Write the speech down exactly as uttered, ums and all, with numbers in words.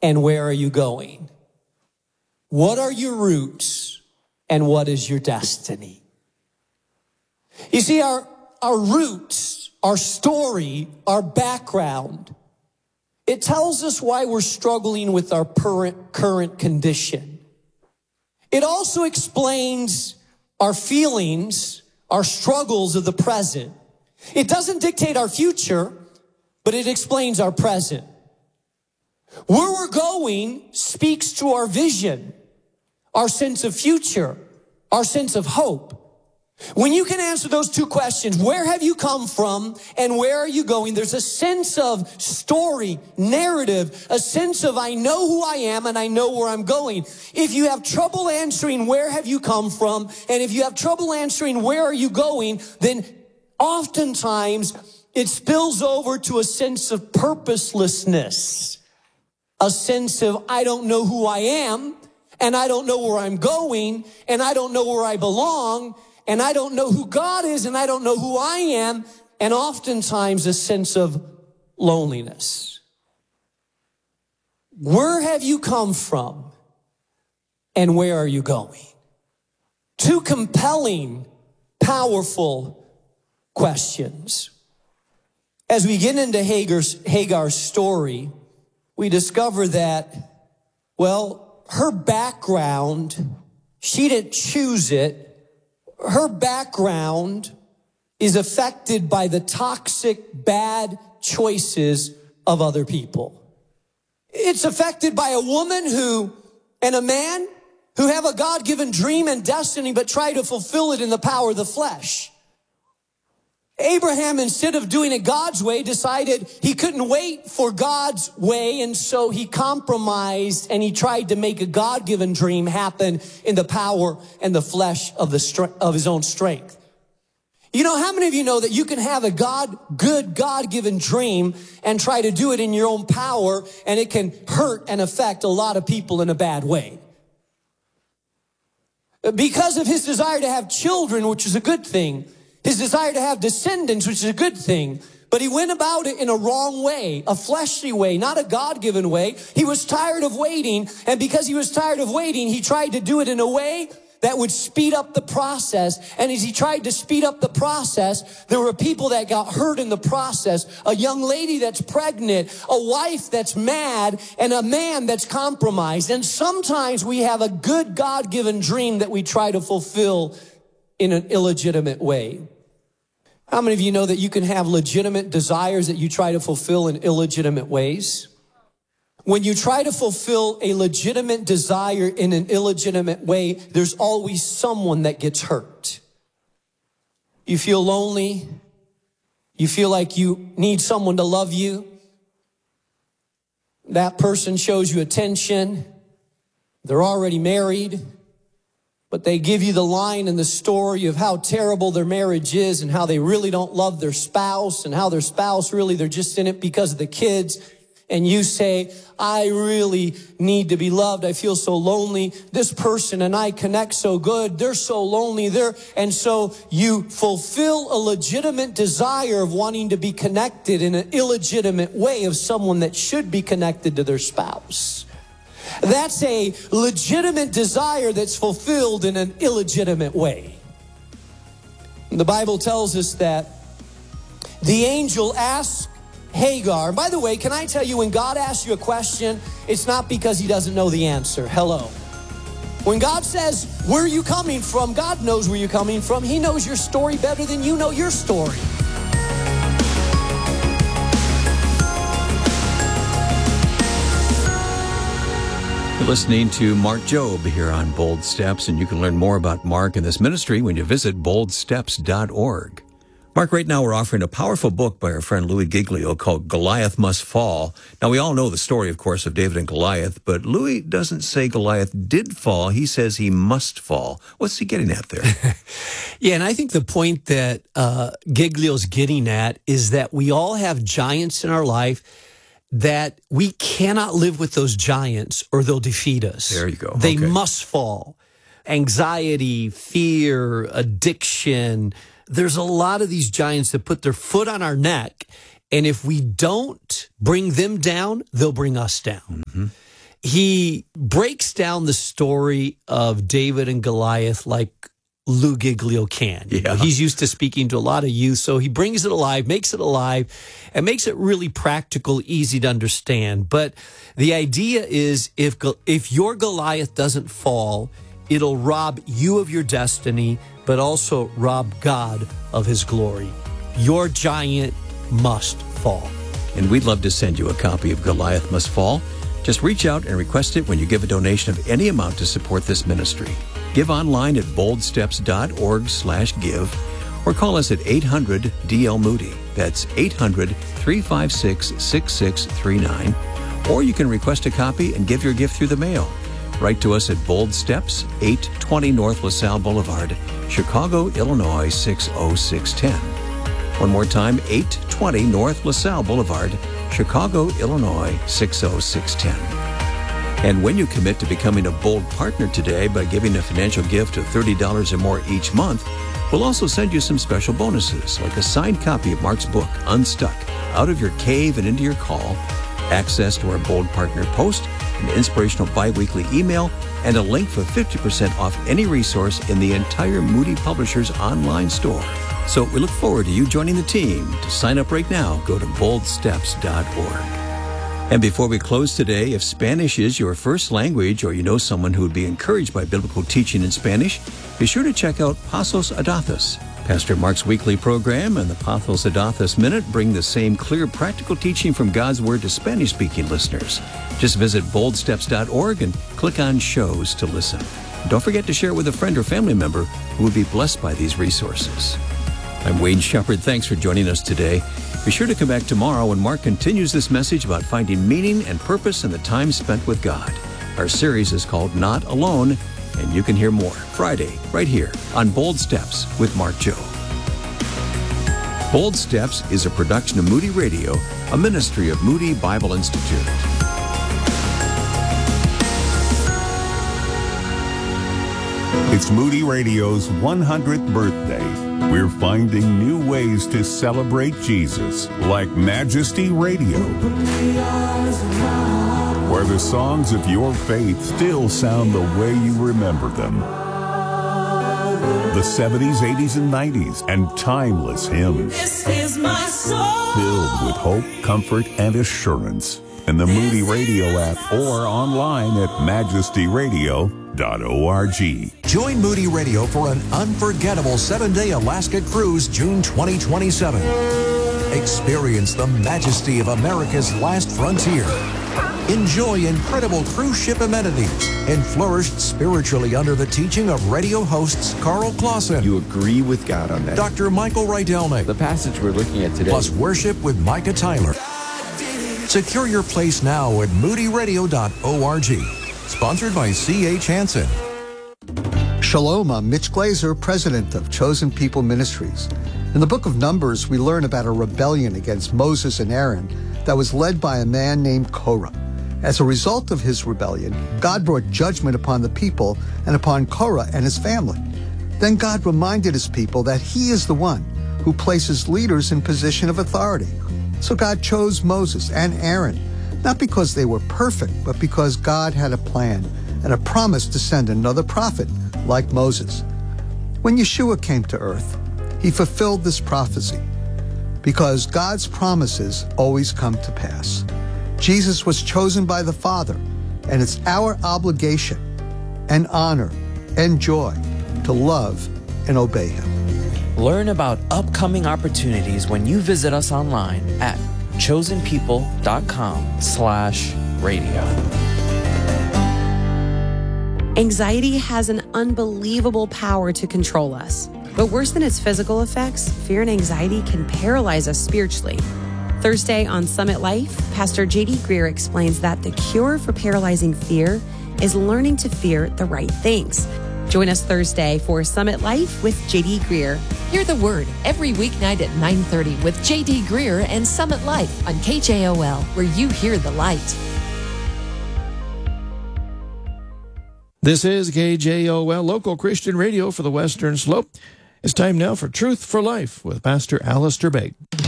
and where are you going? What are your roots and what is your destiny? You see, our, our roots, our story, our background, it tells us why we're struggling with our current, current condition. It also explains our feelings, our struggles of the present. It doesn't dictate our future, but it explains our present. Where we're going speaks to our vision, our sense of future, our sense of hope. When you can answer those two questions, where have you come from and where are you going? There's a sense of story, narrative, a sense of I know who I am and I know where I'm going. If you have trouble answering where have you come from, and if you have trouble answering where are you going, then oftentimes it spills over to a sense of purposelessness, a sense of I don't know who I am, and I don't know where I'm going, and I don't know where I belong, and I don't know who God is, and I don't know who I am, and oftentimes a sense of loneliness. Where have you come from, and where are you going? Two compelling, powerful questions. As we get into Hagar's, Hagar's story, we discover that, well, her background, she didn't choose it. Her background is affected by the toxic, bad choices of other people. It's affected by a woman who, and a man who have a God-given dream and destiny, but try to fulfill it in the power of the flesh. Abraham, instead of doing it God's way, decided he couldn't wait for God's way, and so he compromised and he tried to make a God-given dream happen in the power and the flesh of the strength of his own strength. You know, how many of you know that you can have a God, good God-given dream and try to do it in your own power, and it can hurt and affect a lot of people in a bad way? Because of his desire to have children, which is a good thing, his desire to have descendants, which is a good thing, but he went about it in a wrong way, a fleshly way, not a God-given way. He was tired of waiting, and because he was tired of waiting, he tried to do it in a way that would speed up the process. And as he tried to speed up the process, there were people that got hurt in the process. A young lady that's pregnant, a wife that's mad, and a man that's compromised. And sometimes we have a good God-given dream that we try to fulfill in an illegitimate way. How many of you know that you can have legitimate desires that you try to fulfill in illegitimate ways? When you try to fulfill a legitimate desire in an illegitimate way, there's always someone that gets hurt. You feel lonely. You feel like you need someone to love you. That person shows you attention. They're already married. But they give you the line in the story of how terrible their marriage is and how they really don't love their spouse and how their spouse really, they're just in it because of the kids. And you say, I really need to be loved. I feel so lonely. This person and I connect so good. They're so lonely. They're, and so you fulfill a legitimate desire of wanting to be connected in an illegitimate way of someone that should be connected to their spouse. That's a legitimate desire that's fulfilled in an illegitimate way. The Bible tells us that the angel asked Hagar, and by the way, can I tell you, when God asks you a question, it's not because he doesn't know the answer. Hello. When God says, where are you coming from? God knows where you're coming from. He knows your story better than you know your story. You're listening to Mark Jobe here on Bold Steps, and you can learn more about Mark and this ministry when you visit bold steps dot org. Mark, right now we're offering a powerful book by our friend Louis Giglio called Goliath Must Fall. Now, we all know the story, of course, of David and Goliath, but Louis doesn't say Goliath did fall. He says he must fall. What's he getting at there? Yeah, and I think the point that uh, Giglio's getting at is that we all have giants in our life that we cannot live with those giants or they'll defeat us. There you go. They okay. must fall. Anxiety, fear, addiction. There's a lot of these giants that put their foot on our neck, and if we don't bring them down, they'll bring us down. Mm-hmm. he breaks down the story of David and Goliath like Lou Giglio can. You know, Yeah. he's used to speaking to a lot of youth, so he brings it alive, makes it alive, and makes it really practical, easy to understand. But the idea is if if your Goliath doesn't fall, it'll rob you of your destiny, but also rob God of his glory. Your giant must fall. And we'd love to send you a copy of Goliath Must Fall. Just reach out and request it when you give a donation of any amount to support this ministry. Give online at boldsteps.org slash give or call us at eight hundred D L Moody. That's eight hundred, three five six, six six three nine. Or you can request a copy and give your gift through the mail. Write to us at Bold Steps, eight twenty North LaSalle Boulevard, Chicago, Illinois six oh six one oh. One more time, eight twenty North LaSalle Boulevard, Chicago, Illinois six oh six one oh. And when you commit to becoming a Bold partner today by giving a financial gift of thirty dollars or more each month, we'll also send you some special bonuses, like a signed copy of Mark's book, Unstuck, Out of Your Cave and Into Your Call, access to our Bold Partner post, an inspirational bi-weekly email, and a link for fifty percent off any resource in the entire Moody Publishers online store. So we look forward to you joining the team. To sign up right now, go to bold steps dot org. And before we close today, if Spanish is your first language or you know someone who would be encouraged by biblical teaching in Spanish, be sure to check out Pasos Adathos. Pastor Mark's weekly program and the Pasos Adathos Minute bring the same clear, practical teaching from God's Word to Spanish-speaking listeners. Just visit bold steps dot org and click on Shows to listen. Don't forget to share it with a friend or family member who would be blessed by these resources. I'm Wayne Shepherd. Thanks for joining us today. Be sure to come back tomorrow when Mark continues this message about finding meaning and purpose in the time spent with God. Our series is called Not Alone, and you can hear more Friday right here on Bold Steps with Mark Jobe. Bold Steps is a production of Moody Radio, a ministry of Moody Bible Institute. It's Moody Radio's one hundredth birthday. We're finding new ways to celebrate Jesus, like Majesty Radio, where the songs of your faith still sound the way you remember them. The seventies, eighties, and nineties, and timeless hymns. This is my soul. Filled with hope, comfort, and assurance. In the Moody Radio app or online at majesty radio dot org. Join Moody Radio for an unforgettable seven-day Alaska cruise June twenty twenty-seven. Experience the majesty of America's last frontier. Enjoy incredible cruise ship amenities and flourish spiritually under the teaching of radio hosts Carl Clausen, You agree with God on that. Doctor Michael Rydelnik, The passage we're looking at today. plus worship with Micah Tyler. Secure your place now at moody radio dot org. Sponsored by C H Hansen. Shalom, I'm Mitch Glazer, president of Chosen People Ministries. In the book of Numbers, we learn about a rebellion against Moses and Aaron that was led by a man named Korah. As a result of his rebellion, God brought judgment upon the people and upon Korah and his family. Then God reminded his people that he is the one who places leaders in position of authority. So God chose Moses and Aaron, not because they were perfect, but because God had a plan and a promise to send another prophet like Moses. When Yeshua came to earth, he fulfilled this prophecy because God's promises always come to pass. Jesus was chosen by the Father, and it's our obligation and honor and joy to love and obey him. Learn about upcoming opportunities when you visit us online at chosen people dot com slash radio. Anxiety has an unbelievable power to control us. But worse than its physical effects, fear and anxiety can paralyze us spiritually. Thursday on Summit Life, Pastor J D Greer explains that the cure for paralyzing fear is learning to fear the right things. Join us Thursday for Summit Life with J D Greer. Hear the word every weeknight at nine thirty with J D Greer and Summit Life on K J O L, where you hear the light. This is K J O L, local Christian radio for the Western Slope. It's time now for Truth for Life with Pastor Alistair Begg.